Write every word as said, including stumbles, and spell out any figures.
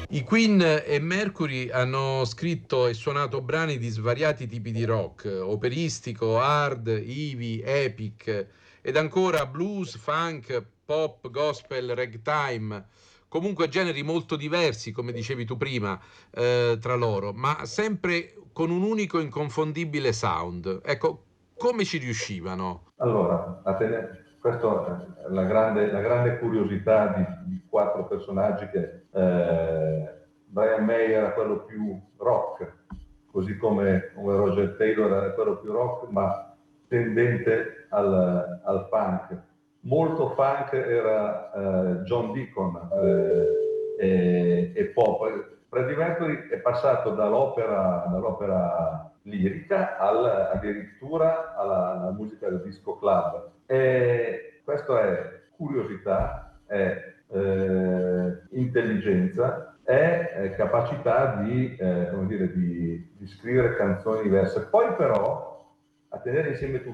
I Queen e Mercury hanno scritto e suonato brani di svariati tipi di rock, operistico, hard, heavy, epic, ed ancora blues, funk, pop, gospel, ragtime, comunque generi molto diversi, come dicevi tu prima, eh, tra loro, ma sempre con un unico inconfondibile sound. Ecco, come ci riuscivano? Allora, a tenere, questa è la grande, la grande curiosità di, di quattro personaggi che eh, Brian May era quello più rock, così come, come Roger Taylor era quello più rock, ma tendente al, al funk. Molto funk era eh, John Deacon eh, e, e pop. Freddie Mercury è passato dall'opera, dall'opera lirica al, addirittura alla, alla musica del disco club. E questo è curiosità, è eh, intelligenza, è eh, capacità di, eh, come dire, di, di scrivere canzoni diverse. Poi però a tenere insieme tutto